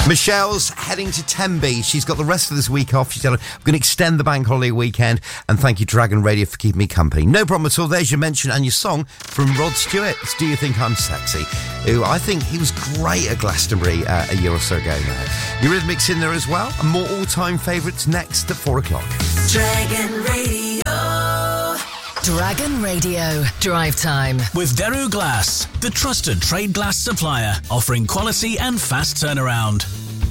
Michelle's heading to Tenby. She's got the rest of this week off. She said, I'm going to extend the bank holiday weekend, and thank you, Dragon Radio, for keeping me company. No problem at all. There's your mention and your song from Rod Stewart. It's Do You Think I'm Sexy? Who I think he was great at Glastonbury a year or so ago now. Eurythmics in there as well, and more all-time favourites next at 4 o'clock. Dragon Radio. Dragon Radio. Drive time. With Daru Glass, the trusted trade glass supplier, offering quality and fast turnaround.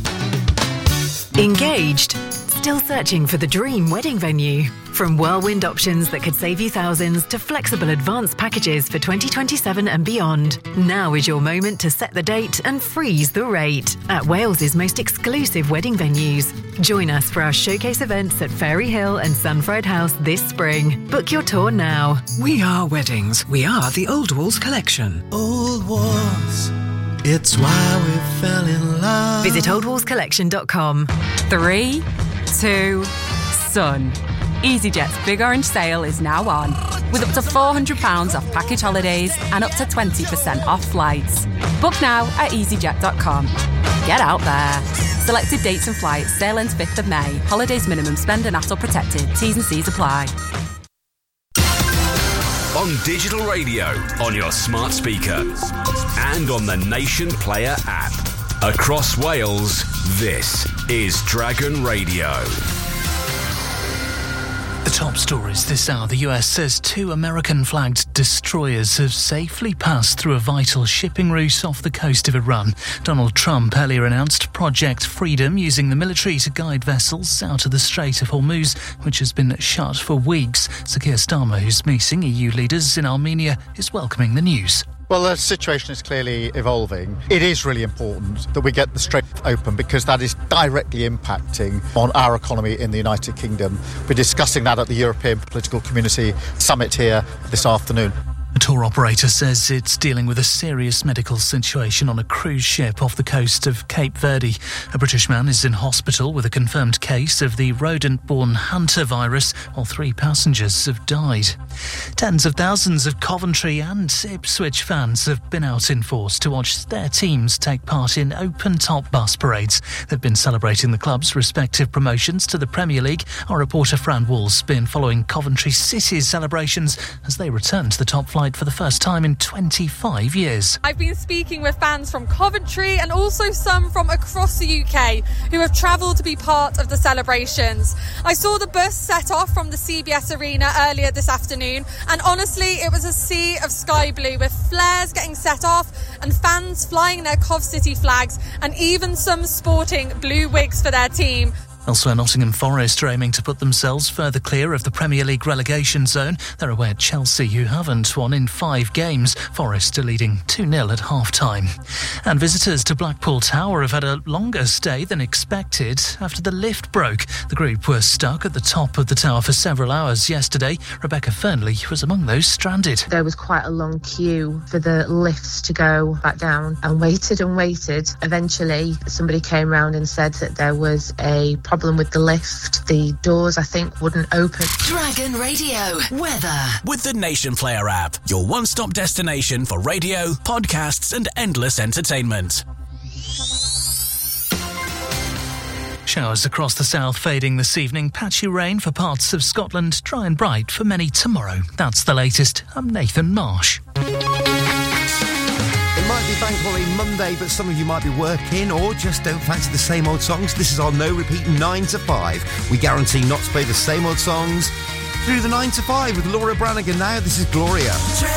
Engaged? Still searching for the dream wedding venue? From whirlwind options that could save you thousands to flexible advance packages for 2027 and beyond, now is your moment to set the date and freeze the rate at Wales's most exclusive wedding venues. Join us for our showcase events at Fairy Hill and Sunfred House this spring. Book your tour now. We are weddings. We are the Old Walls Collection. Old Walls. It's why we fell in love. Visit oldwallscollection.com. 3, 2, Sun. EasyJet's Big Orange Sale is now on, with up to £400 off package holidays and up to 20% off flights. Book now at easyjet.com. Get out there. Selected dates and flights. Sale ends 5th of May. Holidays minimum spend and ATOL protected. T's and C's apply. On digital radio, on your smart speaker, and on the Nation Player app. Across Wales, this is Dragon Radio. The top stories this hour. The US says 2 American-flagged destroyers have safely passed through a vital shipping route off the coast of Iran. Donald Trump earlier announced Project Freedom, using the military to guide vessels out of the Strait of Hormuz, which has been shut for weeks. Sir Keir Starmer, who's meeting EU leaders in Armenia, is welcoming the news. Well, the situation is clearly evolving. It is really important that we get the Strait open, because that is directly impacting on our economy in the United Kingdom. We're discussing that at the European Political Community Summit here this afternoon. A tour operator says it's dealing with a serious medical situation on a cruise ship off the coast of Cape Verde. A British man is in hospital with a confirmed case of the rodent-borne hantavirus, while 3 passengers have died. Tens of thousands of Coventry and Ipswich fans have been out in force to watch their teams take part in open-top bus parades. They've been celebrating the club's respective promotions to the Premier League. Our reporter Fran Wall's been following Coventry City's celebrations as they return to the top flight for the first time in 25 years. I've been speaking with fans from Coventry and also some from across the UK who have travelled to be part of the celebrations. I saw the bus set off from the CBS Arena earlier this afternoon, and honestly it was a sea of sky blue, with flares getting set off and fans flying their Cov City flags, and even some sporting blue wigs for their team. Elsewhere, Nottingham Forest are aiming to put themselves further clear of the Premier League relegation zone. They're away Chelsea, who haven't won in 5 games. Forest are leading 2-0 at half-time. And visitors to Blackpool Tower have had a longer stay than expected after the lift broke. The group were stuck at the top of the tower for several hours yesterday. Rebecca Fernley was among those stranded. There was quite a long queue for the lifts to go back down, and waited and waited. Eventually, somebody came round and said that there was a problem with the lift. The doors, I think, wouldn't open. Dragon Radio. Weather. With the Nation Player app, your one-stop destination for radio, podcasts and endless entertainment. Showers across the south fading this evening. Patchy rain for parts of Scotland. Dry and bright for many tomorrow. That's the latest. I'm Nathan Marsh. It might be Bank Holiday Monday, but some of you might be working or just don't fancy the same old songs. This is our no repeat 9 to 5. We guarantee not to play the same old songs through the 9 to 5 with Laura Branigan. Now, this is Gloria.